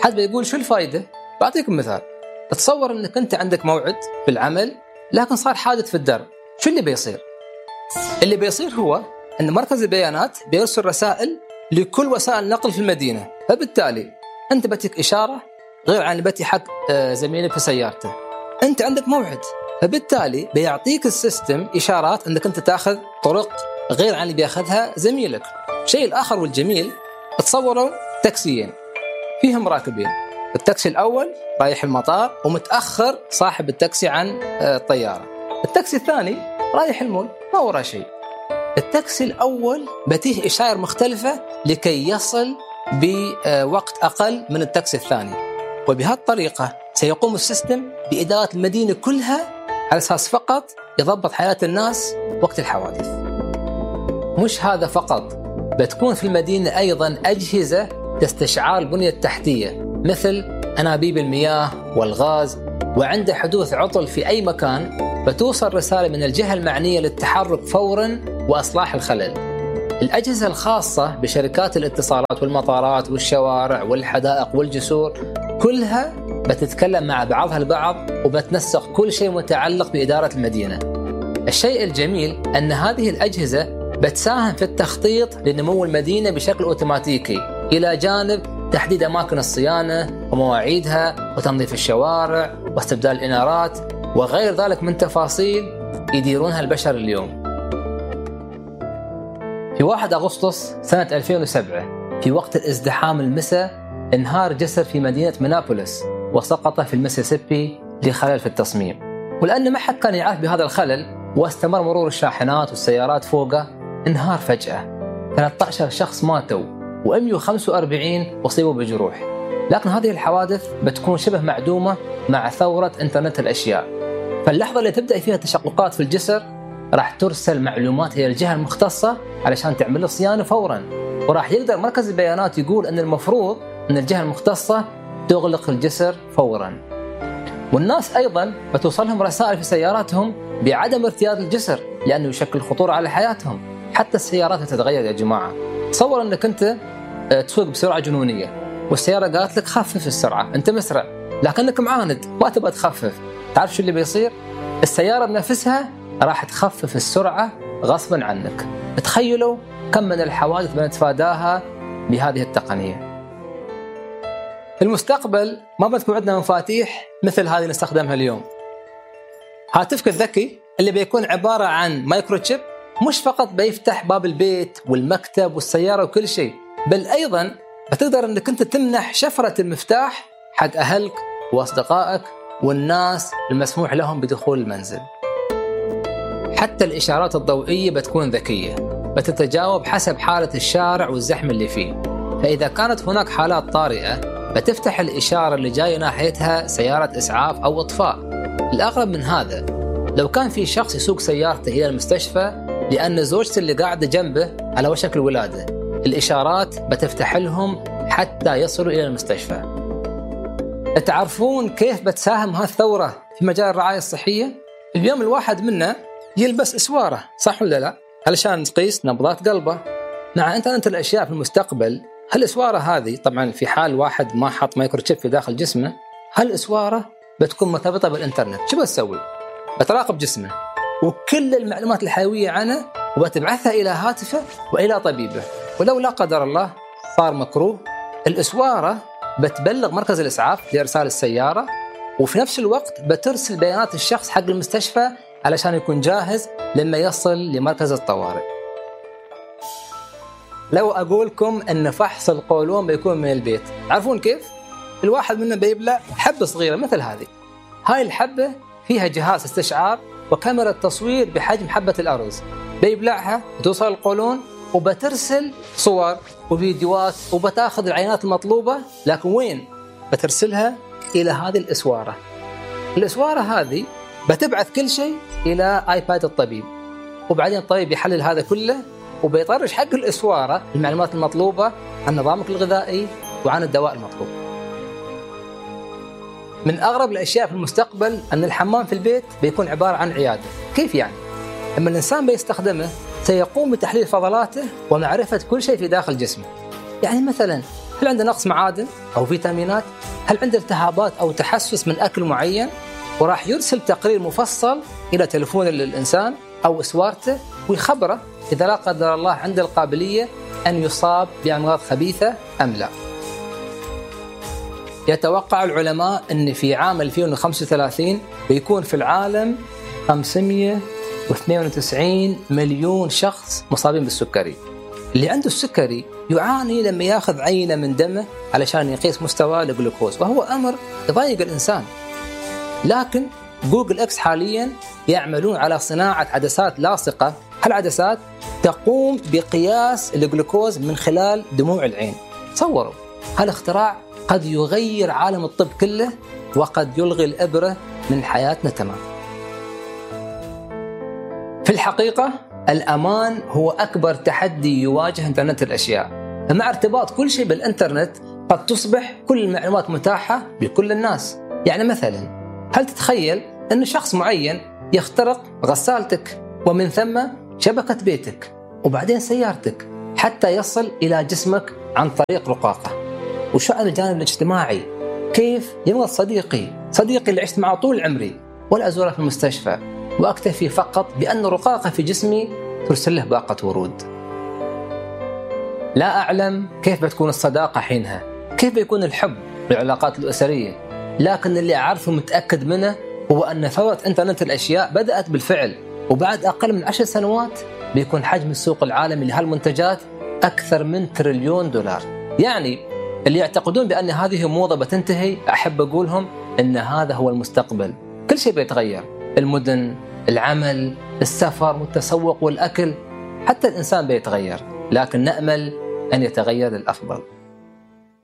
حد بيقول شو الفائدة؟ بعطيكم مثال. تصور أنك أنت عندك موعد في العمل لكن صار حادث في الدرب، شو اللي بيصير؟ اللي بيصير هو أن مركز البيانات بيرسل رسائل لكل وسائل النقل في المدينة، فبالتالي أنت بتك إشارة غير عن اللي بتي حق زميلك في سيارته. أنت عندك موعد، فبالتالي بيعطيك السيستم إشارات أنك أنت تأخذ طرق غير عن اللي بيأخذها زميلك. شيء الآخر والجميل، تصوروا تاكسيين فيهم راكبين، التاكسي الأول رايح المطار ومتأخر صاحب التاكسي عن الطيارة، التاكسي الثاني رايح المول ما وراه شيء. التاكسي الأول بتيه إشارة مختلفة لكي يصل بوقت أقل من التاكسي الثاني، وبهالطريقة سيقوم السيستم بإدارة المدينة كلها على أساس فقط يضبط حياة الناس وقت الحوادث. مش هذا فقط، بتكون في المدينة أيضا أجهزة تستشعار البنية التحتية مثل أنابيب المياه والغاز، وعند حدوث عطل في أي مكان بتوصل رسالة من الجهة المعنية للتحرك فورا وإصلاح الخلل. الأجهزة الخاصة بشركات الاتصالات والمطارات والشوارع والحدائق والجسور كلها بتتكلم مع بعضها البعض وبتنسق كل شيء متعلق بإدارة المدينة. الشيء الجميل أن هذه الأجهزة بتساهم في التخطيط لنمو المدينة بشكل أوتوماتيكي، إلى جانب تحديد أماكن الصيانة ومواعيدها وتنظيف الشوارع واستبدال الإنارات وغير ذلك من تفاصيل يديرونها البشر اليوم. في 1 أغسطس سنة 2007 في وقت الازدحام المساء انهار جسر في مدينة مينابوليس وسقط في المسيسيبي لخلل في التصميم، ولأن ما حد كان يعرف بهذا الخلل واستمر مرور الشاحنات والسيارات فوقه، انهار فجأة. 13 شخص ماتوا و145 أصيبوا بجروح. لكن هذه الحوادث بتكون شبه معدومة مع ثورة إنترنت الأشياء. فاللحظة اللي تبدأ فيها تشققات في الجسر راح ترسل معلومات إلى الجهة المختصة علشان تعمل صيانة فورا، وراح يقدر مركز البيانات يقول أن المفروض أن الجهة المختصة تغلق الجسر فورا. والناس أيضا بتوصلهم رسائل في سياراتهم بعدم ارتياد الجسر لأنه يشكل خطورة على حياتهم. حتى السيارات تتغير يا جماعة. تصور أنك أنت تسوق بسرعة جنونية والسيارة قالت لك خفف السرعة، أنت مسرع لكنك معاند ما تبغى تخفف. تعرف شو اللي بيصير؟ السيارة بنفسها راح تخفف السرعة غصبا عنك. تخيلوا كم من الحوادث بنتفاداها بهذه التقنية. في المستقبل ما بتكون عندنا مفاتيح مثل هذه نستخدمها اليوم. هاتفك الذكي اللي بيكون عبارة عن مايكروتشيب مش فقط بيفتح باب البيت والمكتب والسيارة وكل شيء، بل أيضا بتقدر أنك أنت تمنح شفرة المفتاح حق أهلك وأصدقائك والناس المسموح لهم بدخول المنزل. حتى الإشارات الضوئية بتكون ذكية، بتتجاوب حسب حالة الشارع والزحمة اللي فيه. فإذا كانت هناك حالات طارئة بتفتح الإشارة اللي جاية ناحيتها سيارة إسعاف أو إطفاء. الأغرب من هذا، لو كان في شخص يسوق سيارته إلى المستشفى لأن زوجته اللي قاعدة جنبه على وشك الولادة، الإشارات بتفتح لهم حتى يصلوا إلى المستشفى. تعرفون كيف بتساهم هالثورة في مجال الرعاية الصحية؟ اليوم الواحد منا يلبس إسوارة، صح ولا لا؟ علشان تقيس نبضات قلبه. مع إنترنت الأشياء في المستقبل، هالإسوارة هذه طبعا في حال واحد ما حط مايكروتشيب في داخل جسمه، هالإسوارة بتكون مرتبطة بالإنترنت. شو بتسوي؟ بتراقب جسمه وكل المعلومات الحيوية عنه وبتبعثها إلى هاتفه وإلى طبيبه. ولو لا قدر الله صار مكروه، الإسوارة بتبلغ مركز الإسعاف لإرسال السيارة، وفي نفس الوقت بترسل بيانات الشخص حق المستشفى علشان يكون جاهز لما يصل لمركز الطوارئ. لو أقولكم أن فحص القولون بيكون من البيت، تعرفون كيف؟ الواحد منا بيبلع حبة صغيرة مثل هذه. هاي الحبة فيها جهاز استشعار وكاميرا تصوير بحجم حبة الأرز، بيبلعها وتوصل القولون وبترسل صور وفيديوهات وبتاخذ العينات المطلوبة. لكن وين؟ بترسلها إلى هذه الإسوارة. الإسوارة هذه بتبعث كل شيء إلى آيباد الطبيب، وبعدين الطبيب يحلل هذا كله وبيطرش حق الإسوارة المعلومات المطلوبة عن نظامك الغذائي وعن الدواء المطلوب. من أغرب الأشياء في المستقبل أن الحمام في البيت بيكون عبارة عن عيادة. كيف يعني؟ لما الإنسان بيستخدمه سيقوم بتحليل فضلاته ومعرفة كل شيء في داخل جسمه. يعني مثلا هل عنده نقص معادن أو فيتامينات؟ هل عنده التهابات أو تحسس من أكل معين؟ وراح يرسل تقرير مفصل إلى تلفون الإنسان أو إسوارته ويخبره إذا لا قدر الله عنده القابلية أن يصاب بأمراض خبيثة أم لا. يتوقع العلماء أن في عام 2035 بيكون في العالم 592 مليون شخص مصابين بالسكري. اللي عنده السكري يعاني لما ياخذ عينة من دمه علشان يقيس مستوى الجلوكوز، وهو أمر يضايق الإنسان. لكن جوجل إكس حاليا يعملون على صناعة عدسات لاصقة. هالعدسات تقوم بقياس الجلوكوز من خلال دموع العين. تصوروا هالاختراع قد يغير عالم الطب كله، وقد يلغي الإبرة من حياتنا تمام. في الحقيقة الأمان هو أكبر تحدي يواجه إنترنت الأشياء. فمع ارتباط كل شيء بالإنترنت قد تصبح كل المعلومات متاحة لكل الناس. يعني مثلا هل تتخيل أن شخص معين يخترق غسالتك ومن ثم شبكة بيتك وبعدين سيارتك حتى يصل إلى جسمك عن طريق رقاقة؟ وشأن الجانب الاجتماعي، كيف يمرض صديقي اللي عشت معه طول عمري ولا أزوره في المستشفى وأكتفي فقط بأن رقاقة في جسمي ترسل له باقة ورود؟ لا أعلم كيف بتكون الصداقة حينها، كيف بيكون الحب والعلاقات الأسرية، لكن اللي أعرفه متأكد منه هو أن ثورة إنترنت الأشياء بدأت بالفعل، وبعد أقل من 10 سنوات بيكون حجم السوق العالمي لهالمنتجات أكثر من $1 تريليون. يعني اللي يعتقدون بأن هذه موضة بتنتهي، أحب أقولهم أن هذا هو المستقبل. كل شيء بيتغير، المدن، العمل، السفر والتسوق والأكل، حتى الإنسان بيتغير، لكن نأمل أن يتغير للأفضل.